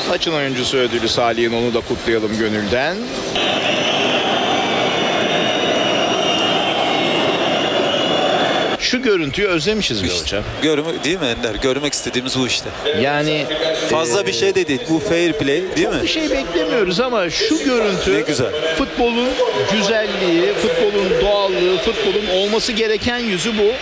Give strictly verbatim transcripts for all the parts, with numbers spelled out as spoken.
Maçın oyuncusu ödülü Salih'in, onu da kutlayalım gönülden. Şu görüntüyü özlemişiz be hocam. Görme, değil mi Ender? Görmek istediğimiz bu işte. Yani Fazla e, bir şey de değil. Bu fair play değil mi? bir şey beklemiyoruz ama şu görüntü Ne güzel. futbolun güzelliği, futbolun doğallığı, futbolun olması gereken yüzü bu.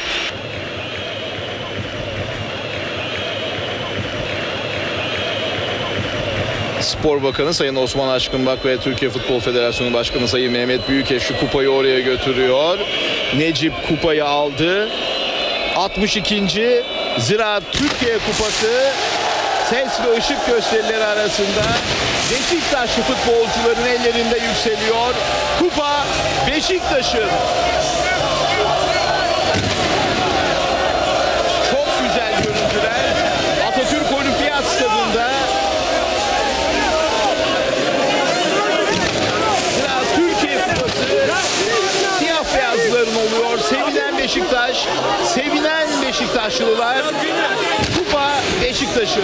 Spor Bakanı Sayın Osman Aşkınbak ve Türkiye Futbol Federasyonu Başkanı Sayın Mehmet Büyükeş şu kupayı oraya götürüyor. Necip kupayı aldı. altmış ikinci Ziraat Türkiye Kupası ses ve ışık gösterileri arasında Beşiktaşlı futbolcuların ellerinde yükseliyor. Kupa Beşiktaş'ın. Çok güzel görüntüler. Atatürk Olimpiyat Stadı'nda Ziraat Türkiye Kupası siyah beyazların oluyor. Sevinen Beşiktaş, sevinen Beşiktaşlılar. Kupa Beşiktaş'ın.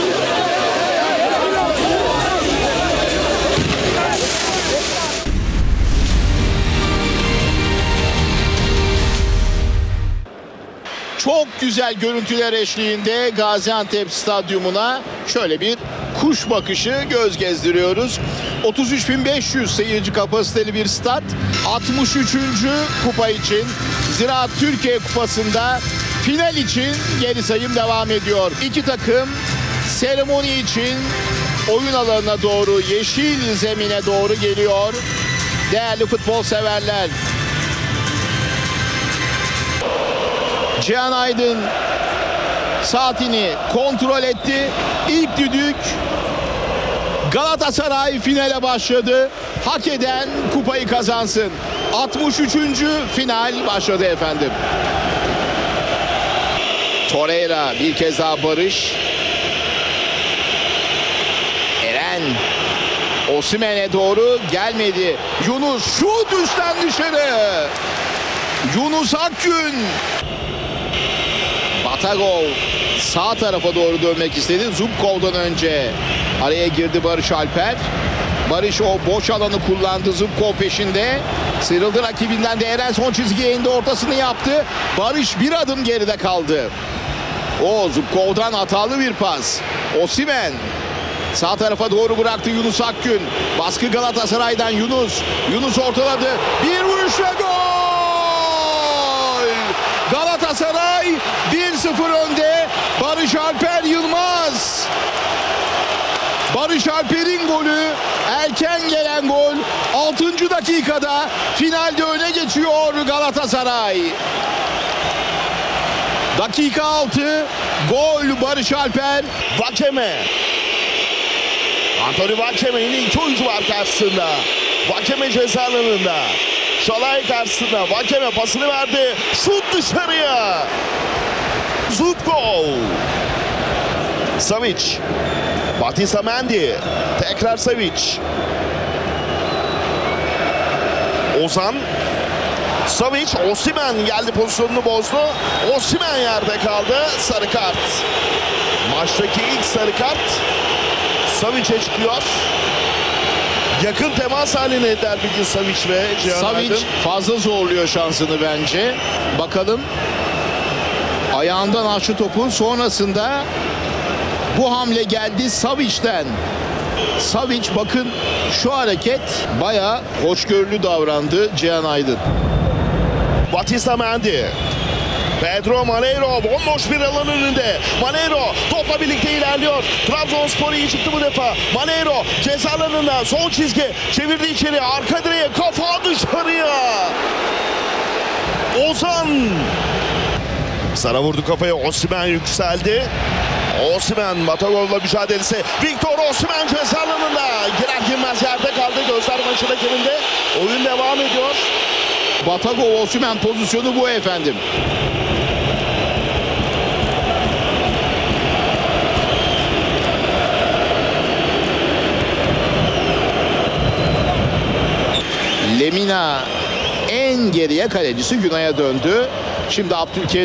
Çok güzel görüntüler eşliğinde Gaziantep Stadyumuna şöyle bir kuş bakışı göz gezdiriyoruz. otuz üç bin beş yüz seyirci kapasiteli bir stat. altmış üçüncü kupa için Ziraat Türkiye Kupası'nda final için geri sayım devam ediyor. İki takım seremoni için oyun alanına doğru, yeşil zemine doğru geliyor. Değerli futbol severler. Cihan Aydın saatini kontrol etti. İlk düdük, Galatasaray finale başladı. Hak eden kupayı kazansın. altmış üçüncü final başladı efendim. Torreira, bir kez daha Barış. Eren Osimhen'e doğru gelmedi. Yunus şut üstten dışarı. Yunus Akgün. Batagov sağ tarafa doğru dönmek istedi. Zubkov'dan önce araya girdi Barış Alper. Barış o boş alanı kullandı. Zubkov peşinde. Sıyrıldı rakibinden de. Eren son çizgiye indi. Ortasını yaptı. Barış bir adım geride kaldı. O Zubkov'dan hatalı bir pas. Osimhen sağ tarafa doğru bıraktı Yunus Akgün. Baskı Galatasaray'dan Yunus. Yunus ortaladı. Bir vuruş ve gol! Galatasaray bir sıfır önde. Barış Alper Yılmaz. Barış Alper'in golü, erken gelen gol. altıncı dakikada finalde öne geçiyor Galatasaray. Dakika altı, gol Barış Alper. Vakeme. Anthony Vakeme, yine iki oyuncu var karşısında. Vakeme ceza alanında. Şalay karşısında. Vakeme pasını verdi. Şut dışarıya. Zubkov. Savic. Batista Mendy. Tekrar Savic. Ozan. Savic. Osimhen geldi, pozisyonunu bozdu. Osimhen yerde kaldı. Sarı kart. Maçtaki ilk sarı kart Savic'e çıkıyor. Yakın temas haline eder bir gün Savic ve Cihan Savic Aydın. fazla zorluyor şansını bence. Bakalım. Ayağından açtı topu. Sonrasında bu hamle geldi Savic'ten. Savic, bakın şu hareket bayağı hoşgörülü davrandı Cihan Aydın. Batista Mendy. Pedro Maneiro bomboş bir alan önünde. Maneiro topla birlikte ilerliyor. Trabzonspor iyi çıktı bu defa. Maneiro ceza alanında son çizgi. Çevirdi içeri. Arka direğe, kafa dışarıya. Ozan. Sana vurdu kafaya. Osimhen yükseldi. Osimhen Batagov'la mücadelesi. Victor Osimhen ceza alanında. Girer girmez yerde kaldı. Gözler maçın hakeminde. Oyun devam ediyor. Batagov Osimhen pozisyonu bu efendim. Lemina en geriye, kalecisi Günay'a döndü. Şimdi Abdülkerim